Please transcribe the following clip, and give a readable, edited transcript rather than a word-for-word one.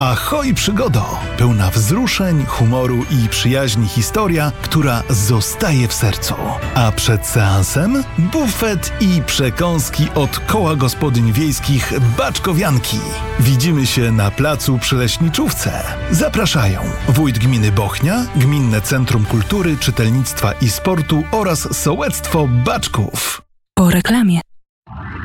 Ahoj przygodo! Pełna wzruszeń, humoru i przyjaźni historia, która zostaje w sercu. A przed seansem bufet i przekąski od Koła Gospodyń Wiejskich Baczkowianki. Widzimy się na placu przy Leśniczówce. Zapraszają wójt gminy Bochnia, Gminne Centrum Kultury, Czytelnictwa i Sportu oraz Sołectwo Baczków. Po reklamie.